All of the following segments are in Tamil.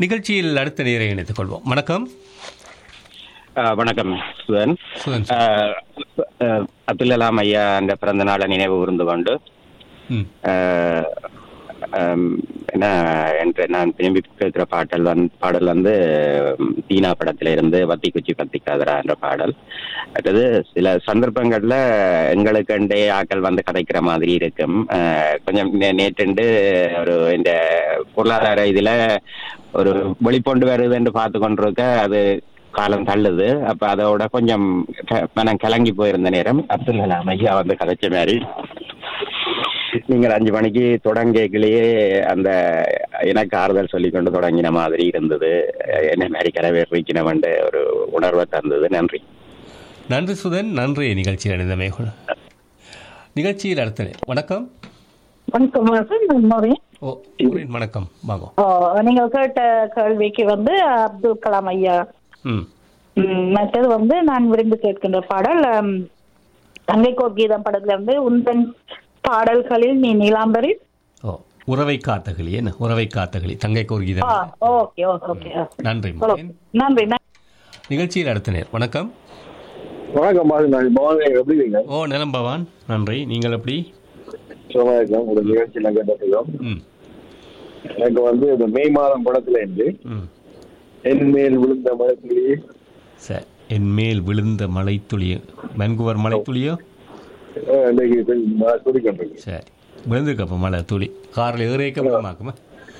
நிகழ்ச்சியில் அடுத்த நேரை இணைத்துக் கொள்வோம். வணக்கம். வணக்கம் சுதன். அப்துல் கலாம் ஐயா அந்த பிறந்த நாளை நினைவு கூர்ந்து கொண்டு என்ன என்று நான் திரும்பி கேட்கிற பாடல் வந்து தீனா படத்தில இருந்து வத்தி குச்சி பத்திக்காதரா என்ற பாடல். அடுத்தது சில சந்தர்ப்பங்கள்ல எங்களுக்கு ஆக்கள் வந்து கதைக்கிற மாதிரி இருக்கும். கொஞ்சம் நேற்று ஒரு இந்த பொருளாதார இதுல ஒரு வெளிப்பொண்டு வருது என்று பார்த்து கொண்டிருக்க அது காலம் தள்ளுது. அப்ப அதோட கொஞ்சம் மனம் கலங்கி போயிருந்த நேரம் அப்துல் கலாம் ஐயா வந்து கதைச்ச மாதிரி நீங்கள் 5 மணிக்கு தொடங்கிலேயே அந்த எனக்கு ஆறுதல் சொல்லிக்கொண்டு தொடங்கின மாதிரி இருந்தது. என்ன மாதிரி கரவேற்பிக்கணும் ஒரு உணர்வை தந்தது. நன்றி. நன்றி சுதன். நன்றி நிகழ்ச்சியில் அடைந்தமை. நிகழ்ச்சியில் அடுத்த வணக்கம். வணக்கம். வணக்கம். வாங்க. நீங்கள் கேட்ட கேள்விக்கு வந்து அப்துல் கலாம் ஐயா. மற்றது வந்து நான் விரும்பி கேட்கின்ற பாடல் தங்கைக்கோர் கீதம் படத்துல இருந்து உந்தன் பாடல்களில் நீ நீலாம்பரி. உறவை காத்தகளி. என்ன உறவை காத்தகளி தங்கைக்கோர் கீதம். Okay okay. நன்றி. நன்றி. நிகழ்ச்சியில் அடுத்த நேர். வணக்கம். வணக்கம். எப்படி இருக்கீங்க? நலம் பவான். நன்றி. நீங்கள் எப்படி? ஒரு நிகழ்ச்சி எனக்கு வந்து இந்த மே மாதம் படத்துல இருந்து என் மேல் விழுந்த மழை துளியே. சார், என் மேல் விழுந்த மழை துளியோ வென்குவர் மழை துளியோ? சரி, விழுந்துக்கப்ப மழை துளி காரில் ஏறேக்கமாக்குமா?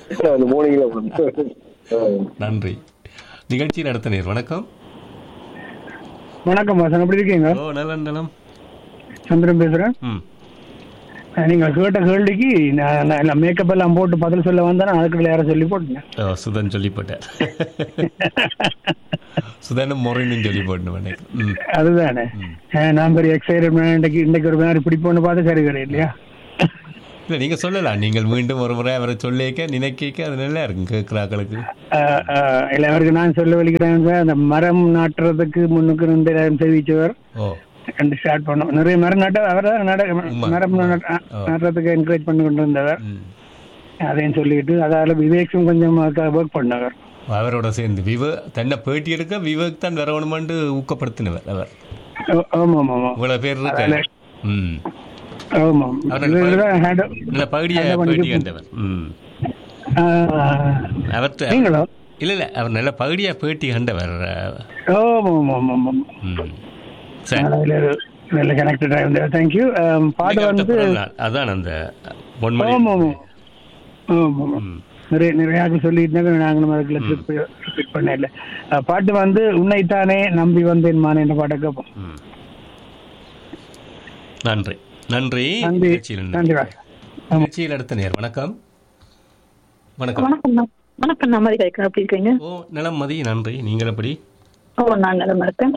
நன்றி. நிகழ்ச்சி நடத்த நேர். வணக்கம். வணக்கம் வாசன், எப்படி இருக்கீங்க? நலம் நலம். சந்திரன் பேசுறேன். நீங்க கேட்ட கேள்விக்கு நான் மேக்கப் எல்லாம் போட்டு பதில் சொல்ல வந்தேன். அதுக்கு யாரும் சொல்லி போட்டேன். சுதன் சொல்லி போட்டார். சுதனும் முறைன்னு சொல்லி போட்டேன். அதுதானே நான் பெரிய எக்ஸைட்மெண்ட். இன்னைக்கு ஒரு மாதிரி பிடிப்போன்னு பார்த்து சரி கிடையாது இல்லையா? இல்லை, நீங்க சொல்லலாம். நீங்கள் மீண்டும் ஒரு முறை அவரை சொல்லிக்க நினைக்க அது நல்லா இருக்கும் கேட்குறாக்களுக்கு. இல்லை, அவருக்கு நான் சொல்ல வலிக்கிறேன். அந்த மரம் நாட்டுறதுக்கு முன்னுக்கு 2000 தெரிவிச்சவர் ஸ்டார்ட் பண்ணோம். நிறைய மரம் நட்ட அவர் தான் மரம் நடுறதுக்கு என்கரேஜ் பண்ணி கொண்டு வந்தவர். அதையும் சொல்லிட்டு அதால விவேக்கும் கொஞ்சம் ஒர்க் பண்ணவர். அவரோட சேர்ந்து தன்னை பேட்டி எடுக்க விவேக் தான் வரணுமென்று ஊக்கப்படுத்தினவர் அவர். ஆமா ஆமா ஆமா. இவ்வளவு பேர் இருக்காங்க. ஆமாம், நல்ல பகுதியை பேட்டி கண்டவர். நீங்களோ? இல்ல இல்ல, அவர் நல்ல பகுதியா பேட்டி கண்டவர். அதான் அந்த நிறைய சொல்லிட்டு நாங்கள் பண்ணல. பாட்டு வந்து உன்னைத்தானே நம்பி வந்தேன் மான் என்ற பாட்டை கேட்போம். நன்றி. நன்றி. நிகழ்ச்சியில் அடுத்த நேர். வணக்கம். வணக்கம். வணக்கம். நான் மதி கேட்கிறேன். எப்படி இருக்கீங்க? நலம் மதி. நன்றி. நீங்கள் எப்படி? நான் நலம் இருக்கேன்.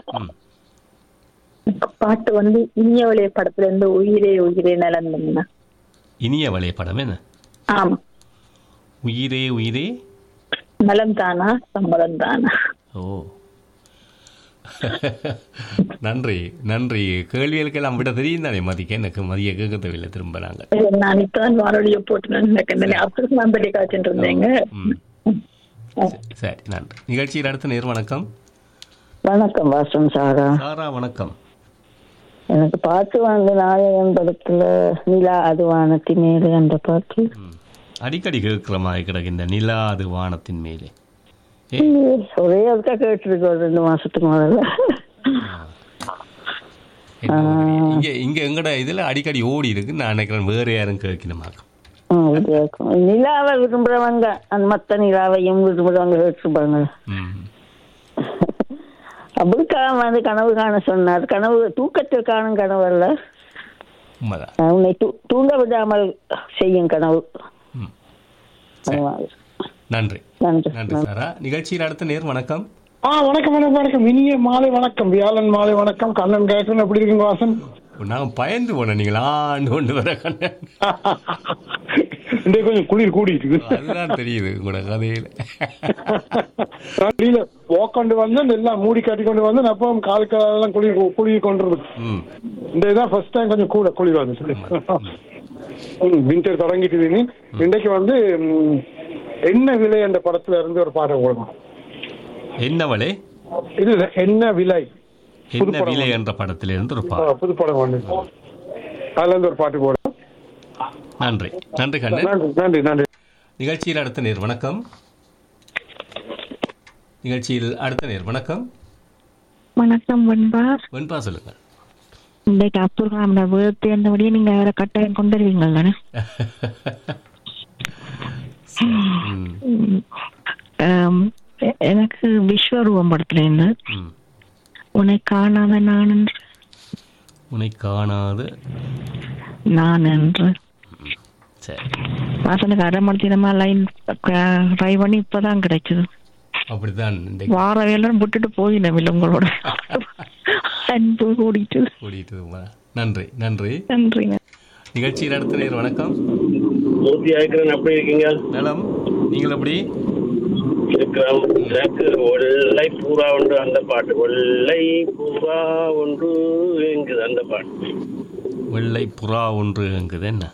பாட்டு வந்து இனிய வளைய படத்துல இருந்து உயிரே உயிரே நலம். இனிய வளைய படம் என்ன? ஆமா. உயிரே உயிரே நலம் தானா சம்மதம் தானா? நன்றி. நன்றி. கேள்விகளுக்கெல்லாம் விட தெரியும் தானே மதிக்க. எனக்கு மதிய கேட்க தேவையில்லை. திரும்ப நாங்கள் நான் இப்பதான் வானொலியை போட்டு அப்புறம் நம்படி காய்ச்சிட்டு இருந்தேங்க. சரி, நன்றி. நிகழ்ச்சியில் அடுத்த நேர். வணக்கம். வணக்கம் வாசன் சாரா. சாரா வணக்கம். எனக்கு பாட்டு வந்து நாயகன் படத்துல நிலா அது வானத்தின் மேலே அந்த பாட்டு அடிக்கடி கேட்கிற மாதிரி கிடக்கு. இந்த நிலா அது வானத்தின் மேலே ஒரே அதுக்கா கேட்டுருக்கோம் 2 மாசத்துக்கு முதல்ல. இங்க எங்கட இதுல அடிக்கடி ஓடி இருக்கு. நான் நினைக்கிறேன் வேற யாரும் கேட்கணுமாக்கும். நிலாவை விரும்புறவங்க அந்த மத்த நிலாவையும் விரும்புறவங்க கேட்டுருப்பாங்க. அப்துல் கலாம் வந்து கனவு காண சொன்னார். கனவு தூக்கத்தில் காணும் கனவு அல்ல, உன்னை தூங்க விடாமல் செய்யும் கனவு. நன்றி. நன்றி சாரா. நிகழ்ச்சியில் அடுத்த நேர். வணக்கம். வணக்கம். இனிய மாலை வணக்கம். வியாழன் மாலை வணக்கம். கண்ணன் கேட்கணும். எப்படி இருக்கீங்க வாசன்? நான் பயந்து போனேன். நீங்களா ஒன்று வர கண்ணன் கொஞ்சம் குளிர் கூடி இருக்கு. அதுதான் தெரியுது உங்களோட கதையில. கொண்டு வந்து எல்லாம் மூடி கட்டி கொண்டு வந்து அப்போ காலுக்கெல்லாம் குளிர் கொண்டு இந்த இதான் ஃபர்ஸ்ட் டைம் கொஞ்சம் கூட குளிர் வந்து வின்டர் தொடங்கிட்டு. இன்றைக்கு வந்து என்ன விலை என்ற படத்துல இருந்து ஒரு பாட்டு போடணும். என்ன விலை? இல்ல என்ன விலை, என்ன விலை என்ற படத்துல இருந்து ஒரு பாட்டு, புது படம் வந்து அதுல இருந்து ஒரு பாட்டு போடணும். நன்றி நன்றி கண்ணன். நன்றி நன்றி. நிகழ்ச்சியில் அடுத்த நேர் வணக்கம். நிகழ்ச்சியில் அடுத்த நேர் வணக்கம். வணக்கம் வெண்பா. வெண்பா சொல்லுங்கள். இன்றைக்கு அப்துல் கலாம் வீழ்த்து என்னபடியே நீங்க வேற கட்டாயம் கொண்டுருவீங்க தானே? எனக்கு விஸ்வரூபம் படத்துல இருந்து உன்னை காணாத நான் என்று, உன்னை காணாத நான் என்று வாசனுக்கு அரை மணி தினமா லைன் ட்ரை பண்ணி இப்பதான் கிடைச்சது. அப்படித்தான் வார வேலை விட்டுட்டு போயினேன் உங்களோட அன்பு கூடிட்டு. நன்றி நன்றி நன்றிங்க. நிகழ்ச்சியில் அடுத்த நேர் வணக்கம். மூர்த்தி ஆயிக்கிறேன். எப்படி இருக்கீங்க? நலம். நீங்கள் எப்படி இருக்கிறோம்? எனக்கு வெள்ளை பூரா ஒன்று அந்த பாட்டு, வெள்ளை பூரா ஒன்று எங்குது அந்த பாட்டு. வெள்ளை புறா ஒன்று எங்குது. என்ன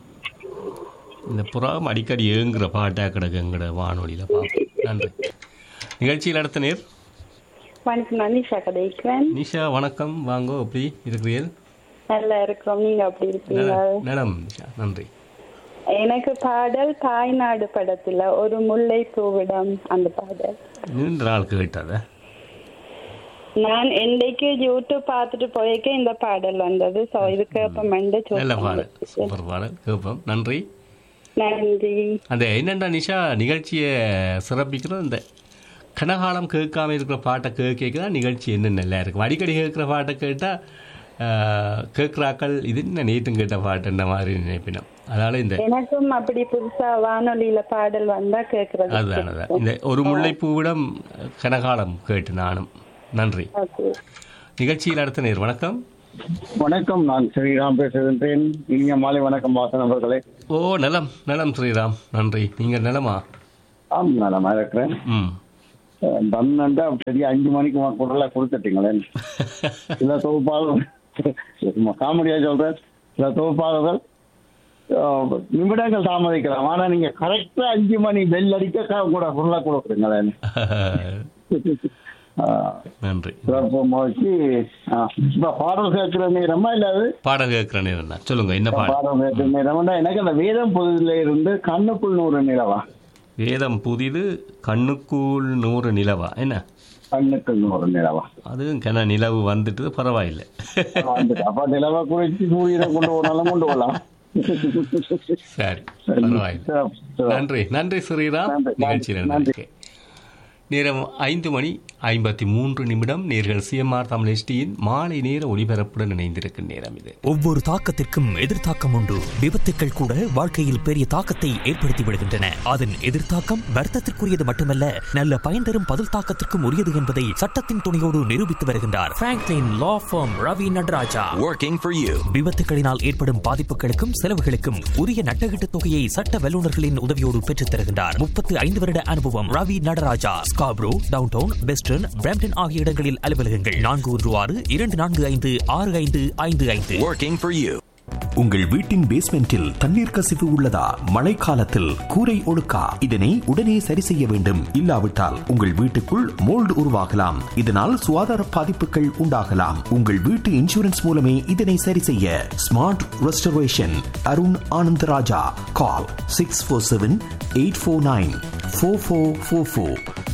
இந்த புறா அடிக்கடி ஏங்குற பாட்டா கிடக்கு எங்கட வானொலியில பார்ப்போம். நன்றி. நிகழ்ச்சியில் அடுத்த நேர் வணக்கம். நான் நிஷா கதைக்கிறேன். நிஷா வணக்கம். வாங்கோ, எப்படி இருக்கிறீர்கள்? நல்லா இருக்கிறோம். நீங்க அப்படி இருக்கீங்க? நலம் நிஷா, நன்றி. எனக்கு பாடல் தாய்நாடு படத்துல ஒரு முல்லை பூவிடம் அந்த பாடல். நீண்ட நாள் கேட்டத நான் என்னைக்கு யூடியூப் பார்த்துட்டு போயிருக்க இந்த பாடல் வந்தது. சோ இது கேப்பம். நல்ல பாடல், சூப்பர் பாடல், கேப்பம். நன்றி நன்றி. அந்த என்னண்டா நிஷா நிகழ்ச்சியை சிறப்பிக்கிறோம். இந்த கனகாலம் கேட்காம இருக்கிற பாட்டை கேட்கதான் நிகழ்ச்சி என்ன நல்லா இருக்கும். அடிக்கடி கேட்குற பாட்டை கேட்டால் கேட்குறாக்கள் இது என்ன நேற்றும் கேட்ட பாட்டுன்ற மாதிரி நினைப்பினோம். அதனால இந்த எனக்கும் அப்படி புதுசா வானொலியில பாடல் வந்தா கேட்கறது. அதுதான் இந்த ஒரு முல்லைப்பூவிடம் கனகாலம் கேட்டு நானும். நன்றி. நிகழ்ச்சியில் அடுத்த நேர் வணக்கம். வணக்கம். நான் ஸ்ரீராம் பேசுகின்றேன். இனிய மாலை வணக்கம் வாசன் அவர்களே. ஓ நலம் நலம் ஸ்ரீராம், நன்றி. நீங்கள் நலமா? ஆம், நலமா இருக்கிறேன். பன்னெண்டா பெரிய 5 மணிக்கு குரலா கொடுத்துட்டீங்களே. சில தொகுப்பாளர்கள் காமெடியா சொல்றேன், சில தொகுப்பாளர்கள் நிமிடங்கள் தாமதிக்கலாம், ஆனா நீங்க கரெக்டா 5 மணி பெல் அடிக்க கூட குரலா கொடுக்குறீங்களே. நன்றி. பாடல் கேட்கிற நேரமா இல்லாது பாடல் கேட்கிற நேரம் தான். சொல்லுங்க, என்ன பாடல் கேட்கிற நேரம்? எனக்கு அந்த வேதம் புதிதுல இருந்து கண்ணுக்குள் 100 நிலவா. வேதம் புதிது கண்ணுக்குள் 100 நிலவா? என்ன கண்ணுக்குள் 100 நிலவா? அதுவும் கன நிலவு வந்துட்டு பரவாயில்லை. அப்ப நிலவை குறிச்சு சூரியனை கொண்டு போனாலும் கொண்டு போகலாம். சரி, பரவாயில்லை. நன்றி நன்றி ஸ்ரீராம். நிகழ்ச்சியில் நேரம் 5:53 நேர்கள் சிஎம்ஆர் தமிழ் HDயின் மாலை நேர ஒளிபரப்புடன் இணைந்திருக்கும் நேரம் இது. ஒவ்வொரு தாக்கத்திற்கும் எதிர்த்தாக்கம் உண்டு. விபத்துக்கள் கூட வாழ்க்கையில் பெரிய தாக்கத்தை ஏற்படுத்தி விடுகின்றன. அதன் எதிர்த்தாக்கம் வருத்தத்திற்குரியது மட்டுமல்ல, நல்ல பயன் தரும் பதில் தாக்கத்திற்கும் உரியது என்பதை சட்டத்தின் துணையோடு நிரூபித்து வருகின்றார் Franklin law form Ravi Nataraja. Working for you. விபத்துகளினால் ஏற்படும் பாதிப்புகளுக்கும் செலவுகளுக்கும் உரிய நட்டகீட்டு தொகையை சட்ட வல்லுநர்களின் உதவியோடு பெற்றுத் தருகின்றார். 35 வருட அனுபவம். Ravi Nataraja. Scarborough, downtown, western, Brampton ஆகிய இடங்களில் அலுவலகங்கள். 416-245-6555. Working for you. உங்கள் வீட்டின் பேஸ்மெண்டில் தண்ணீர் கசிவு உள்ளதா? மழைக்காலத்தில் கூரை ஒழுக்கா? இதனை உடனே சரி செய்ய வேண்டும். இல்லாவிட்டால் உங்கள் வீட்டுக்குள் மோல்டு உருவாகலாம். இதனால் சுகாதார பாதிப்புகள் உண்டாகலாம். உங்கள் வீட்டு இன்சூரன்ஸ் மூலமே இதனை சரி செய்ய. Smart restoration Arun Anandaraja. கால் 647-849-4444.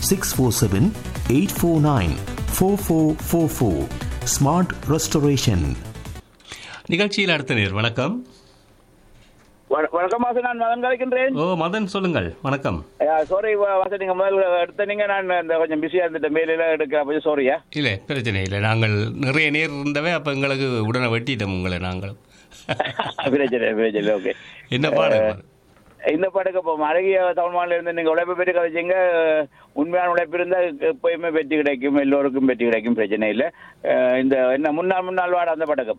647-849-4444. Smart restoration. நிகழ்ச்சியில் அடுத்த நேர் வணக்கம். வணக்கம் வாசன், நான் மதன் கலைக்கின்றேன். ஓ மதன், சொல்லுங்கள். வணக்கம். சாரி வாசன், நீங்க முதல்ல எடுத்தீங்க, நான் கொஞ்சம் பிஸியா இருந்துட்டேன், மேல எடுக்க சாரியா. இல்ல பிரச்சனை இல்லை, நாங்கள் நிறைய நேர் இருந்தவே, அப்ப எங்களுக்கு உடனே வெட்டிட்டோம் உங்களை நாங்களும். பிரச்சனை. ஓகே, என்ன பாடு? இந்த பாட்டுக்கு இப்போ அழகிய தமிழ் மாநில இருந்து நீங்க உழைப்பு பெற்று கதைச்சிங்க. உண்மையான உழைப்பு இருந்தால் எப்பயுமே வெற்றி கிடைக்கும், எல்லோருக்கும் வெற்றி கிடைக்கும், பிரச்சனை இல்லை. இந்த என்ன முன்னாள் வாடா அந்த பாட்டுக்கு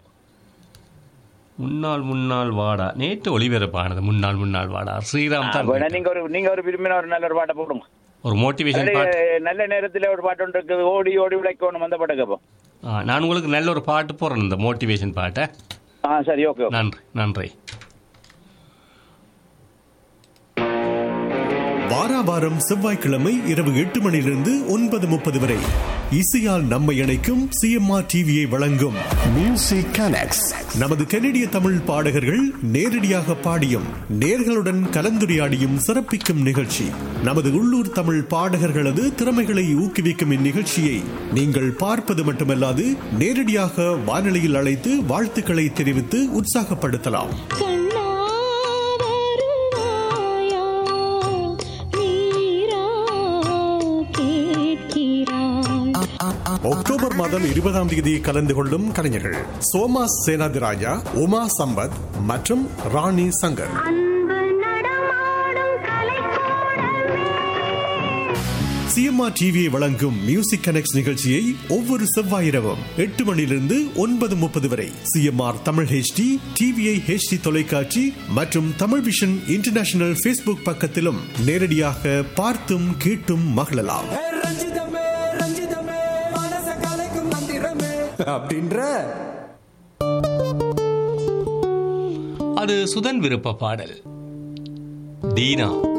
முன்னாள் வாடா நேற்று ஒளிபரப்பானது. முன்னாள் வாடா ஸ்ரீராம் தான். நீங்க ஒரு விரும்பின ஒரு நல்ல ஒரு பாட்டை போடுங்க, ஒரு மோட்டிவேஷன் பாட்டு. நல்ல நேரத்தில் ஒரு பாட்டு ஒன்று இருக்குது, ஓடி ஓடி உழைக்கணும், அந்த பாட்டுக்கு. நான் உங்களுக்கு நல்ல ஒரு பாட்டு போடுறேன், இந்த மோட்டிவேஷன் பாட்டை. சரி, ஓகே. நன்றி. வாராவாரம் செவ்வாய்க்கிழமை இரவு 8 மணியிலிருந்து 9:30 வரை இசையால் நம்மை இணைக்கும் சிஎம்ஆர் டிவியை வழங்கும் மியூசிக் கனெக்ட்ஸ். நமது கனடிய தமிழ் பாடகர்கள் நேரடியாக பாடியும் நேர்களுடன் கலந்துரையாடியும் சிறப்பிக்கும் நிகழ்ச்சி. நமது உள்ளூர் தமிழ் பாடகர்களது திறமைகளை ஊக்குவிக்கும் இந்நிகழ்ச்சியை நீங்கள் பார்ப்பது மட்டுமல்லாது நேரடியாக வானொலியில் அழைத்து வாழ்த்துக்களை தெரிவித்து உற்சாகப்படுத்தலாம். அக்டோபர் மாதம் 20ஆம் தேதி கலந்து கொள்ளும் கலைஞர்கள் சோமா சேனாதிராஜா, உமா சம்பத் மற்றும் ராணி சங்கர். சிஎம்ஆர் டிவியை வழங்கும் மியூசிக் கனெக்ட்ஸ் நிகழ்ச்சியை ஒவ்வொரு செவ்வாய் இரவும் 8 மணியிலிருந்து 9:30 வரை CMR Tamil HD, TVI HD தொலைக்காட்சி மற்றும் தமிழ் விஷன் இன்டர்நேஷனல் ஃபேஸ்புக் பக்கத்திலும் நேரடியாக பார்த்தும் கேட்டும் மகிழலாம். அப்படின்ற அது சுதன் விருப்ப பாடல். தீனா